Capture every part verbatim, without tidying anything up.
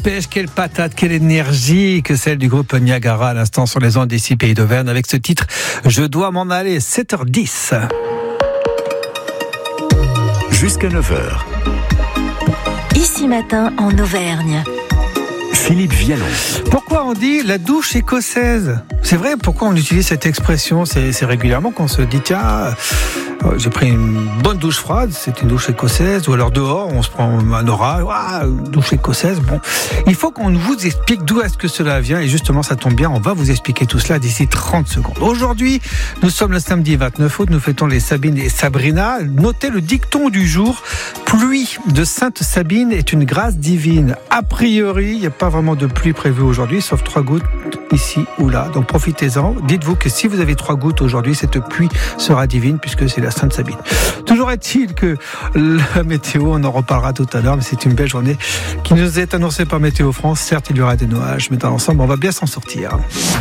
pêche, quelle patate, quelle énergie que celle du groupe Niagara à l'instant sur les ondes d'ici Pays d'Auvergne avec ce titre « Je dois m'en aller », sept heures dix. Jusqu'à neuf heures. Ici matin en Auvergne. Philippe Vialon. Pourquoi on dit la douche écossaise ? C'est vrai, pourquoi on utilise cette expression ? c'est, c'est régulièrement qu'on se dit tiens, euh, j'ai pris une bonne douche froide, c'est une douche écossaise, ou alors dehors, on se prend un orage, ah, douche écossaise. Bon, il faut qu'on vous explique d'où est-ce que cela vient, et justement, ça tombe bien, on va vous expliquer tout cela d'ici trente secondes. Aujourd'hui, nous sommes le samedi vingt-neuf août, nous fêtons les Sabine et Sabrina. Notez le dicton du jour, pluie de Sainte Sabine est une grâce divine. A priori, il n'y a pas vraiment de pluie prévue aujourd'hui, sauf trois gouttes ici ou là. Donc profitez-en. Dites-vous que si vous avez trois gouttes aujourd'hui, cette pluie sera divine puisque c'est la Sainte Sabine. Toujours est-il que la météo, on en reparlera tout à l'heure, mais c'est une belle journée qui nous est annoncée par Météo France. Certes, il y aura des nuages, mais dans l'ensemble, on va bien s'en sortir.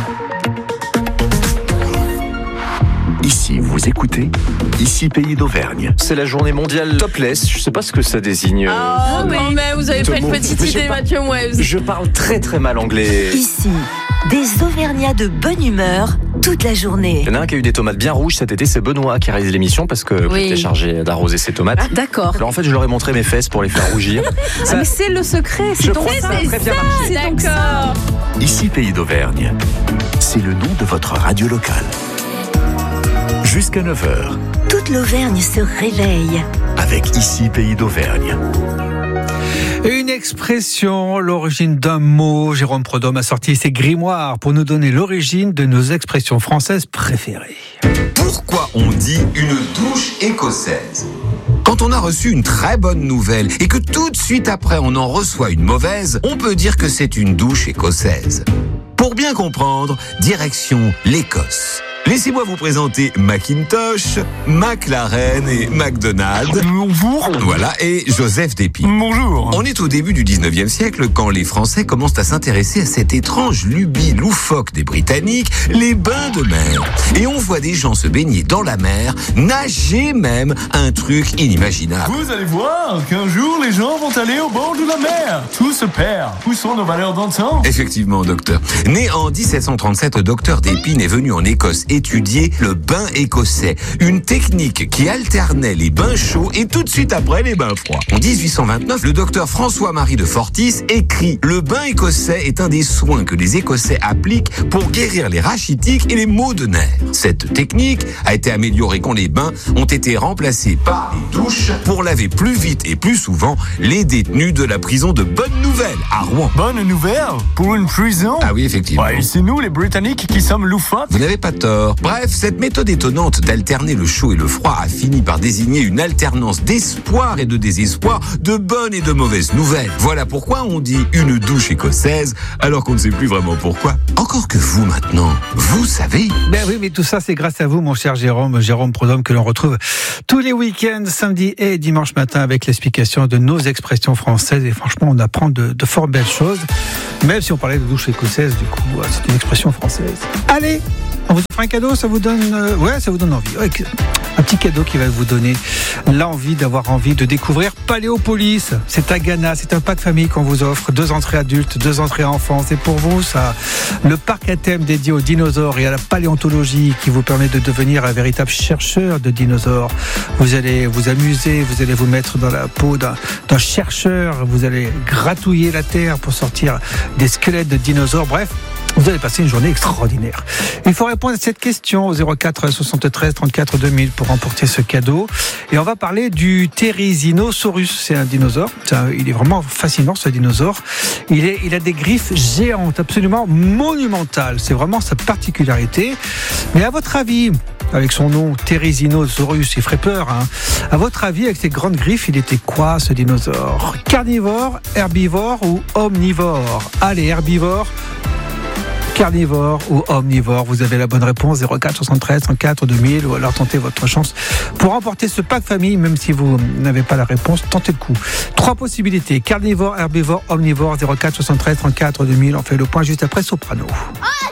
Ici, vous écoutez, ici Pays d'Auvergne. C'est la journée mondiale topless. Je sais pas ce que ça désigne. Ah, oh, quand même, vous avez pas une petite Mais idée, par... Mathieu Mouez. Je parle très très mal anglais. Ici, des Auvergnats de bonne humeur toute la journée. Il y en a un qui a eu des tomates bien rouges cet été, c'est Benoît qui réalise l'émission parce que Oui. j'étais chargé d'arroser ses tomates. Ah, d'accord. Alors en fait, je leur ai montré mes fesses pour les faire rougir. Ah, Ça- mais c'est le secret, c'est Je donc crois que ça. ça a très bien ça, marché. c'est donc ça. Ici Pays d'Auvergne. C'est le nom de votre radio locale. Jusqu'à neuf heures, Toute l'Auvergne se réveille. avec Ici Pays d'Auvergne. Une expression, l'origine d'un mot. Jérôme Prodhomme a sorti ses grimoires pour nous donner l'origine de nos expressions françaises préférées. Pourquoi on dit une douche écossaise ? Quand on a reçu une très bonne nouvelle et que tout de suite après on en reçoit une mauvaise, on peut dire que c'est une douche écossaise. Pour bien comprendre, direction l'Écosse. Laissez-moi vous présenter Macintosh, McLaren et McDonald's. Bonjour. Voilà, et Joseph Despines. Bonjour. On est au début du dix-neuvième siècle quand les Français commencent à s'intéresser à cette étrange lubie loufoque des Britanniques, les bains de mer. Et on voit des gens se baigner dans la mer, nager même, un truc inimaginable. Vous allez voir qu'un jour les gens vont aller au bord de la mer. Tout se perd. Où sont nos valeurs d'antan ? Effectivement, docteur. Né en dix-sept cent trente-sept, le docteur Despines est venu en Écosse étudier le bain écossais, une technique qui alternait les bains chauds et tout de suite après les bains froids. En dix-huit cent vingt-neuf, le docteur François-Marie de Fortis écrit « Le bain écossais est un des soins que les Écossais appliquent pour guérir les rachitiques et les maux de nerfs. Cette technique a été améliorée quand les bains ont été remplacés par les douches pour laver plus vite et plus souvent les détenus de la prison de Bonne Nouvelle à Rouen. Bonne nouvelle pour une prison. Ah oui, effectivement. Ouais, c'est nous les Britanniques qui sommes loufoques. Vous n'avez pas tort. Bref, cette méthode étonnante d'alterner le chaud et le froid a fini par désigner une alternance d'espoir et de désespoir, de bonnes et de mauvaises nouvelles. Voilà pourquoi on dit une douche écossaise, alors qu'on ne sait plus vraiment pourquoi. Encore que vous, maintenant, vous savez. Ben oui, mais tout ça, c'est grâce à vous, mon cher Jérôme, Jérôme Prodhomme, que l'on retrouve tous les week-ends, samedi et dimanche matin, avec l'explication de nos expressions françaises. Et franchement, on apprend de, de fort belles choses. Même si on parlait de douche écossaise, du coup, c'est une expression française. Allez, on vous offre un cadeau, ça vous donne, euh, ouais, ça vous donne envie. Ouais, un petit cadeau qui va vous donner l'envie d'avoir envie de découvrir Paléopolis. C'est à Ghana, c'est un pack famille qu'on vous offre. Deux entrées adultes, deux entrées enfants. C'est pour vous, ça. Le parc à thème dédié aux dinosaures et à la paléontologie qui vous permet de devenir un véritable chercheur de dinosaures. Vous allez vous amuser, vous allez vous mettre dans la peau d'un, d'un chercheur. Vous allez gratouiller la terre pour sortir des squelettes de dinosaures. Bref, vous allez passer une journée extraordinaire. Il faut répondre à cette question au zéro quatre soixante-treize trente-quatre deux mille pour remporter ce cadeau. Et on va parler du Therizinosaurus. C'est un dinosaure. C'est un, il est vraiment fascinant, ce dinosaure. Il, est, il a des griffes géantes, absolument monumentales. C'est vraiment sa particularité. Mais à votre avis, avec son nom Therizinosaurus, il ferait peur, hein. À votre avis, avec ses grandes griffes, il était quoi, ce dinosaure ? Carnivore, herbivore ou omnivore ? Allez, herbivore, carnivore ou omnivore? Vous avez la bonne réponse, zéro quatre soixante-treize trente-quatre deux mille, ou alors tentez votre chance pour remporter ce pack famille, même si vous n'avez pas la réponse, tentez le coup. Trois possibilités, carnivore, herbivore, omnivore, zéro quatre soixante-treize trente-quatre deux mille. On fait le point juste après Soprano. Ah